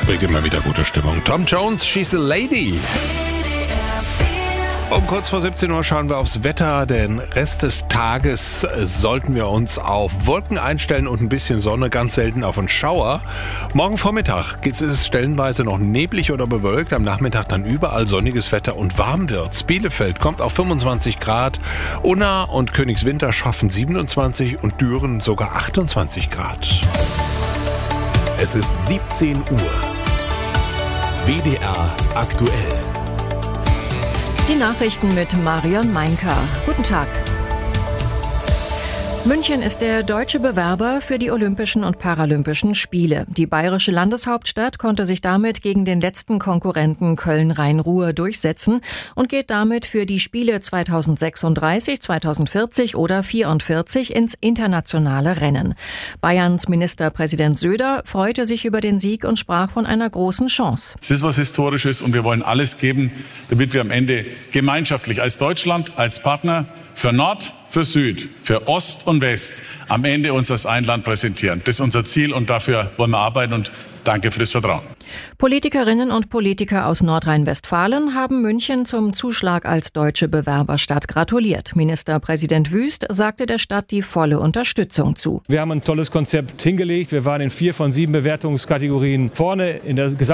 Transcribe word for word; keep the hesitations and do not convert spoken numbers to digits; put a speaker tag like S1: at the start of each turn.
S1: Bringt immer wieder gute Stimmung. Tom Jones, She's a Lady. Um kurz vor siebzehn Uhr schauen wir aufs Wetter. Den Rest des Tages sollten wir uns auf Wolken einstellen und ein bisschen Sonne, ganz selten auf einen Schauer. Morgen Vormittag geht es stellenweise noch neblig oder bewölkt. Am Nachmittag dann überall sonniges Wetter und warm wird's. Bielefeld kommt auf fünfundzwanzig Grad. Unna und Königswinter schaffen siebenundzwanzig und Düren sogar achtundzwanzig Grad.
S2: Es ist siebzehn Uhr. W D R aktuell.
S3: Die Nachrichten mit Marion Meinker. Guten Tag. München ist der deutsche Bewerber für die Olympischen und Paralympischen Spiele. Die bayerische Landeshauptstadt konnte sich damit gegen den letzten Konkurrenten Köln-Rhein-Ruhr durchsetzen und geht damit für die Spiele zweitausendsechsunddreißig, zweitausendvierzig oder vierundvierzig ins internationale Rennen. Bayerns Ministerpräsident Söder freute sich über den Sieg und sprach von einer großen Chance.
S4: Es ist was Historisches und wir wollen alles geben, damit wir am Ende gemeinschaftlich als Deutschland, als Partner für Nord, für Süd, für Ost und West am Ende uns als ein Land präsentieren. Das ist unser Ziel und dafür wollen wir arbeiten und danke für das Vertrauen.
S3: Politikerinnen und Politiker aus Nordrhein-Westfalen haben München zum Zuschlag als deutsche Bewerberstadt gratuliert. Ministerpräsident Wüst sagte der Stadt die volle Unterstützung zu.
S5: Wir haben ein tolles Konzept hingelegt. Wir waren in vier von sieben Bewertungskategorien vorne in der gesamten